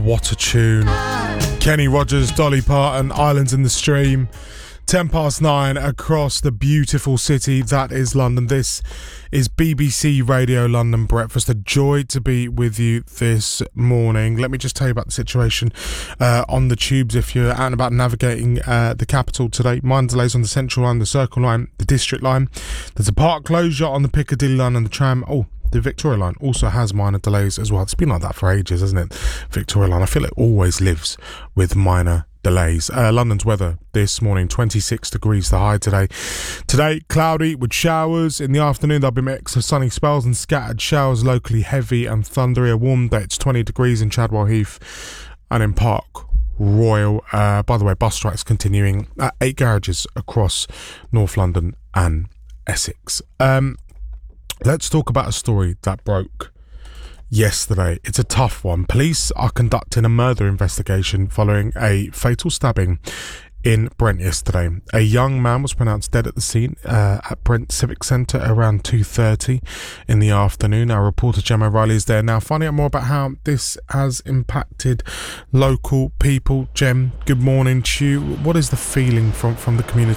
what a tune. Kenny Rogers, Dolly Parton, Islands in the Stream. 9:10 across the beautiful city that is London. This is BBC Radio London Breakfast. A joy to be with you this morning. Let me just tell you about the situation on the tubes if you're out and about navigating the capital today. Minor delays on the Central Line, the Circle Line, the District Line. There's a part closure on the Piccadilly Line and the tram. The Victoria Line also has minor delays as well. It's been like that for ages, hasn't it? Victoria Line, I feel it always lives with minor delays. London's weather this morning, 26 degrees the high today. Today, cloudy with showers. In the afternoon, there'll be a mix of sunny spells and scattered showers, locally heavy and thundery. A warm day, it's 20 degrees in Chadwell Heath and in Park Royal. By the way, bus strikes continuing at 8 garages across North London and Essex. Let's talk about a story that broke yesterday. It's a tough one. Police are conducting a murder investigation following a fatal stabbing in Brent yesterday. A young man was pronounced dead at the scene at Brent Civic Centre around 2:30 in the afternoon. Our reporter Gemma Riley is there now, finding out more about how this has impacted local people. Gem, good morning to you. What is the feeling from the community